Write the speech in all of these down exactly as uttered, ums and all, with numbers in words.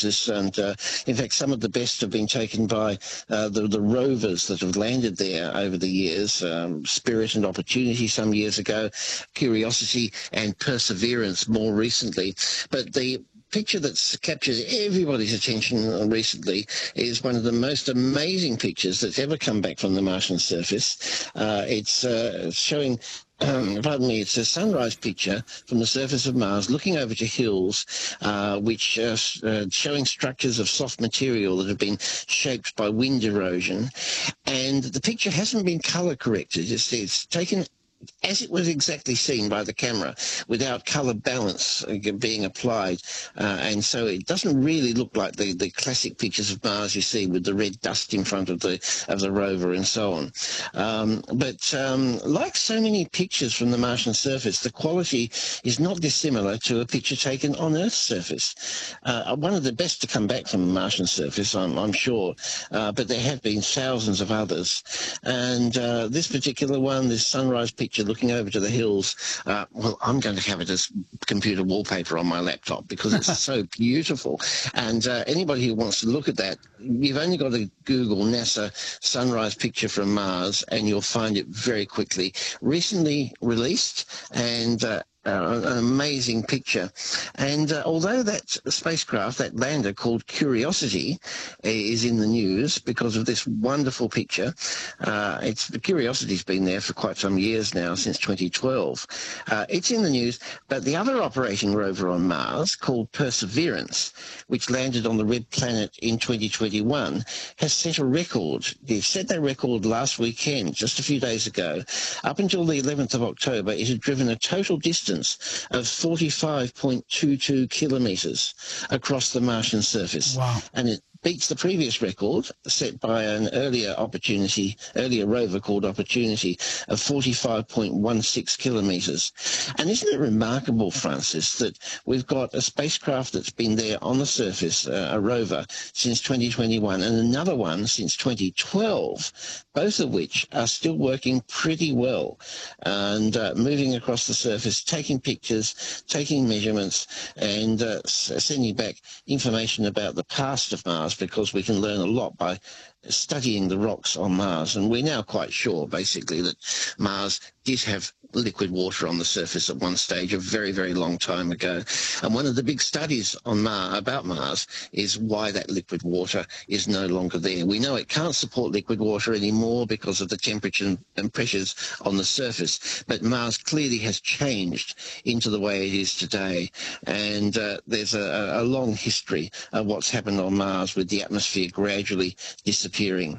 pictures, and uh, in fact, some of the best have been taken by uh, the, the rovers that have landed there over the years. Um, Spirit and Opportunity some years ago, Curiosity and Perseverance more recently. But the picture that's captured everybody's attention recently is one of the most amazing pictures that's ever come back from the Martian surface. Uh, it's uh, showing Um, pardon me, it's a sunrise picture from the surface of Mars looking over to hills, uh, which are uh, showing structures of soft material that have been shaped by wind erosion. And the picture hasn't been color corrected. It's, it's taken as it was exactly seen by the camera, without colour balance being applied. Uh, and so it doesn't really look like the, the classic pictures of Mars you see with the red dust in front of the of the rover and so on. Um, but um, like so many pictures from the Martian surface, the quality is not dissimilar to a picture taken on Earth's surface. Uh, one of the best to come back from the Martian surface, I'm, I'm sure, uh, but there have been thousands of others. And uh, this particular one, this sunrise picture, looking over to the hills, uh, well, I'm going to have it as computer wallpaper on my laptop because it's so beautiful. And uh, anybody who wants to look at that, you've only got to Google NASA sunrise picture from Mars and you'll find it very quickly. Recently released, and uh, Uh, an amazing picture. And uh, although that spacecraft, that lander called Curiosity, is in the news because of this wonderful picture, uh, it's the Curiosity's been there for quite some years now, since twenty twelve. Uh, it's in the news, but the other operating rover on Mars, called Perseverance, which landed on the Red Planet in twenty twenty-one, has set a record. They set that record last weekend, just a few days ago. Up until the eleventh of October, it had driven a total distance of forty-five point two two kilometres across the Martian surface. Wow. And it beats the previous record set by an earlier opportunity, earlier rover called Opportunity, of forty-five point one six kilometres. And isn't it remarkable, Francis, that we've got a spacecraft that's been there on the surface, uh, a rover, since twenty twenty-one, and another one since twenty twelve, both of which are still working pretty well and uh, moving across the surface, taking pictures, taking measurements, and uh, sending back information about the past of Mars, because we can learn a lot by studying the rocks on Mars. And we're now quite sure, basically, that Mars did have liquid water on the surface at one stage a very, very long time ago. And one of the big studies on Mars, about Mars, is why that liquid water is no longer there. We know it can't support liquid water anymore because of the temperature and pressures on the surface, but Mars clearly has changed into the way it is today. And uh, there's a, a long history of what's happened on Mars with the atmosphere gradually disappearing.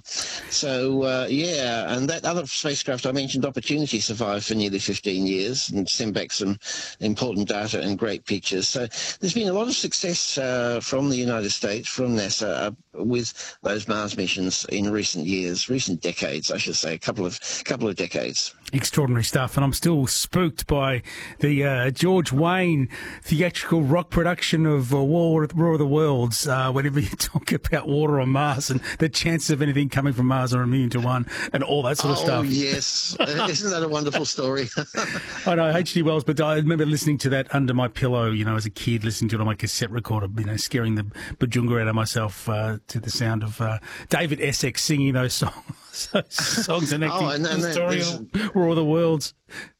So, uh, yeah, and that other spacecraft I mentioned, Opportunity, survived for nearly fifteen years and sent back some important data and great pictures. So there's been a lot of success uh, from the United States, from NASA, uh, with those Mars missions in recent years, recent decades, I should say, a couple of couple of decades. Extraordinary stuff, and I'm still spooked by the uh, George Wayne theatrical rock production of uh, War, War of the Worlds. Uh, whenever you talk about water on Mars and the chances of anything coming from Mars are a million to one, and all that sort of oh, stuff. Oh yes, isn't that a wonderful story? I know H G Wells, but I remember listening to that under my pillow, you know, as a kid, listening to it on my cassette recorder, you know, scaring the bajunga out of myself uh, to the sound of uh, David Essex singing those songs, those songs and acting oh, and, and the story that, of War of the Worlds.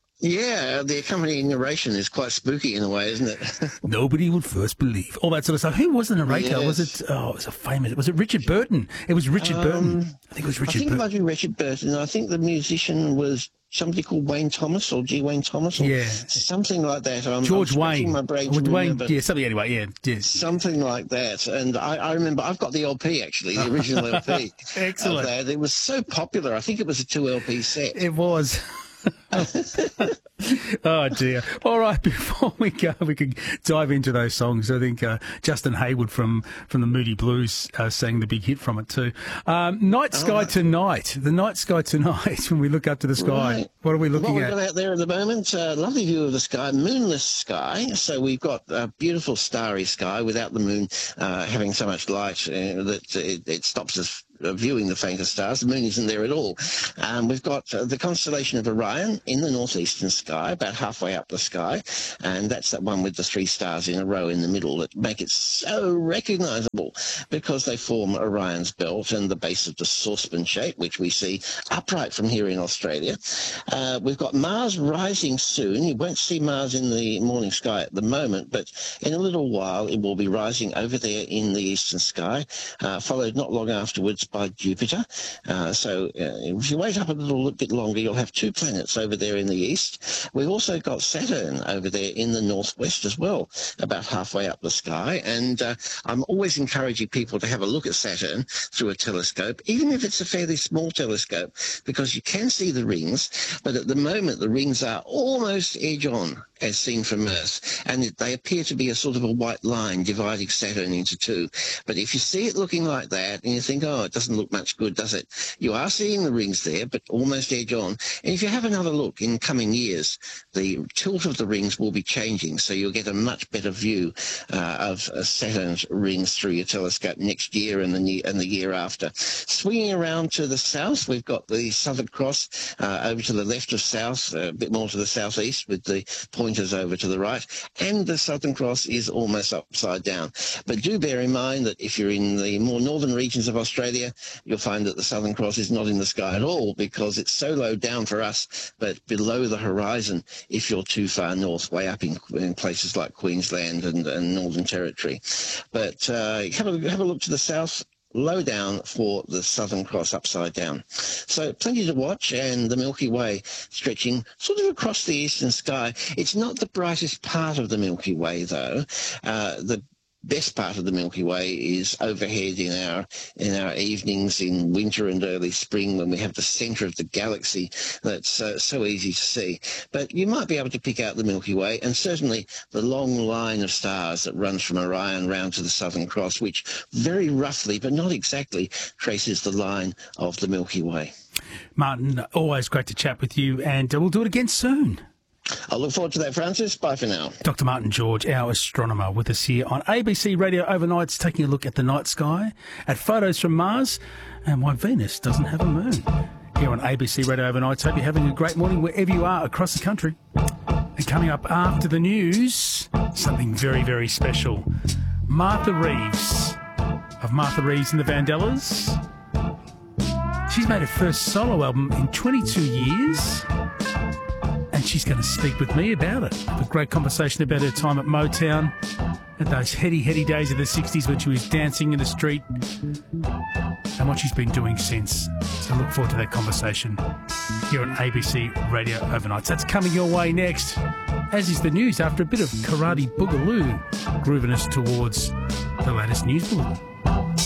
Yeah, the accompanying narration is quite spooky in a way, isn't it? Nobody would first believe. All that sort of stuff. Who was the narrator? Yes. Was it, oh, it was a famous, was it Richard Burton? It was Richard Um, Burton. I think it was Richard I think Burton. it might be Richard Burton. I think the musician was somebody called Wayne Thomas or G. Wayne Thomas or Yeah. something like that. I'm, George I'm Wayne. my brain to Would Wayne, remember. yeah, something anyway, yeah. Yes. Something like that. And I, I remember, I've got the L P actually, the original L P. Excellent. Of that. It was so popular. I think it was a two L P set. It was. Oh dear. All right, before we go, we could dive into those songs. I think uh, Justin Hayward from, from the Moody Blues uh, sang the big hit from it too. Um, Night Sky right. Tonight. The Night Sky Tonight, when we look up to the sky, Right. what are we looking What we've at? got out there at the moment, uh, lovely view of the sky, moonless sky. So we've got a beautiful starry sky without the moon uh, having so much light uh, that it, it stops us uh, viewing the fainter stars. The moon isn't there at all. Um, we've got uh, the constellation of Orion in the northeastern sky, about halfway up the sky, and that's that one with the three stars in a row in the middle that make it so recognisable because they form Orion's belt and the base of the saucepan shape, which we see upright from here in Australia. Uh, we've got Mars rising soon. You won't see Mars in the morning sky at the moment, but in a little while it will be rising over there in the eastern sky, uh, followed not long afterwards by Jupiter. Uh, so uh, if you wait up a little bit longer, you'll have two planets over there in the east. We've also got Saturn over there in the northwest as well, about halfway up the sky. And uh, I'm always encouraging people to have a look at Saturn through a telescope, even if it's a fairly small telescope, because you can see the rings, but at the moment the rings are almost edge-on as seen from Earth, and they appear to be a sort of a white line dividing Saturn into two. But if you see it looking like that and you think, oh, it doesn't look much good, does it? You are seeing the rings there, but almost edge-on. And if you have another look in coming years, the tilt of the rings will be changing, so you'll get a much better view uh, of uh, Saturn's rings through your telescope next year and the, and the year after. Swinging around to the south, we've got the Southern Cross uh, over to the left of south, a bit more to the southeast with the pointers over to the right, and the Southern Cross is almost upside down. But do bear in mind that if you're in the more northern regions of Australia, you'll find that the Southern Cross is not in the sky at all because it's so low down for us, but below the horizon if you're too far north, way up in, in places like Queensland and, and Northern Territory. But uh, have, a, have a look to the south, low down for the Southern Cross upside down. So plenty to watch, and the Milky Way stretching sort of across the eastern sky. It's not the brightest part of the Milky Way, though. Uh, the best part of the Milky Way is overhead in our in our evenings in winter and early spring when we have the centre of the galaxy that's uh, so easy to see. But you might be able to pick out the Milky Way, and certainly the long line of stars that runs from Orion round to the Southern Cross, which very roughly, but not exactly, traces the line of the Milky Way. Martin, always great to chat with you, and uh, we'll do it again soon. I look forward to that, Francis. Bye for now. Doctor Martin George, our astronomer, with us here on A B C Radio Overnights, taking a look at the night sky, at photos from Mars, and why Venus doesn't have a moon. Here on A B C Radio Overnights, hope you're having a great morning wherever you are across the country. And coming up after the news, something very, very special. Martha Reeves, of Martha Reeves and the Vandellas. She's made her first solo album in twenty-two years. And she's going to speak with me about it. Have a great conversation about her time at Motown, at those heady, heady days of the sixties when she was dancing in the street, and what she's been doing since. So look forward to that conversation here on A B C Radio Overnights. That's coming your way next, as is the news after a bit of karate boogaloo, grooving us towards the latest news bulletin.